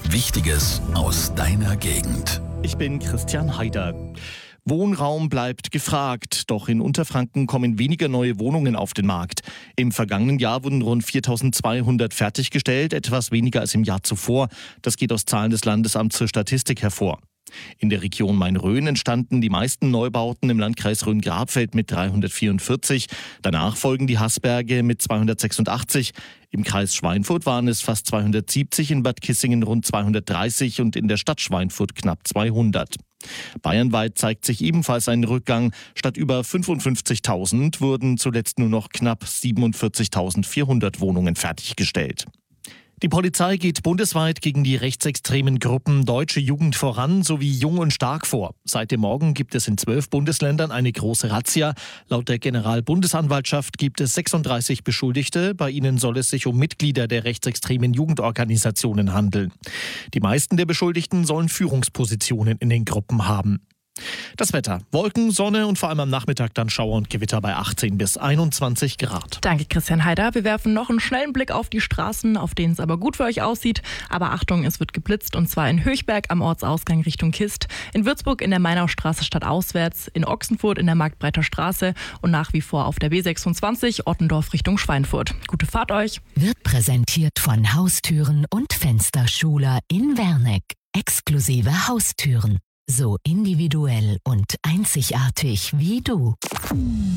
Wichtiges aus deiner Gegend. Ich bin Christian Haider. Wohnraum bleibt gefragt, doch in Unterfranken kommen weniger neue Wohnungen auf den Markt. Im vergangenen Jahr wurden rund 4.200 fertiggestellt, etwas weniger als im Jahr zuvor. Das geht aus Zahlen des Landesamts für Statistik hervor. In der Region Main-Rhön entstanden die meisten Neubauten im Landkreis Rhön-Grabfeld mit 344. Danach folgen die Haßberge mit 286. Im Kreis Schweinfurt waren es fast 270, in Bad Kissingen rund 230 und in der Stadt Schweinfurt knapp 200. Bayernweit zeigt sich ebenfalls ein Rückgang. Statt über 55.000 wurden zuletzt nur noch knapp 47.400 Wohnungen fertiggestellt. Die Polizei geht bundesweit gegen die rechtsextremen Gruppen Deutsche Jugend voran sowie Jung und Stark vor. Seit dem Morgen gibt es in 12 Bundesländern eine große Razzia. Laut der Generalbundesanwaltschaft gibt es 36 Beschuldigte. Bei ihnen soll es sich um Mitglieder der rechtsextremen Jugendorganisationen handeln. Die meisten der Beschuldigten sollen Führungspositionen in den Gruppen haben. Das Wetter: Wolken, Sonne und vor allem am Nachmittag dann Schauer und Gewitter bei 18 bis 21 Grad. Danke, Christian Haider. Wir werfen noch einen schnellen Blick auf die Straßen, auf denen es aber gut für euch aussieht. Aber Achtung, es wird geblitzt, und zwar in Höchberg am Ortsausgang Richtung Kist, in Würzburg in der Mainaustraße stadtauswärts, in Ochsenfurt in der Marktbreiter Straße und nach wie vor auf der B26 Ottendorf Richtung Schweinfurt. Gute Fahrt euch. Wird präsentiert von Haustüren und Fensterschuler in Werneck. Exklusive Haustüren. So individuell und einzigartig wie du.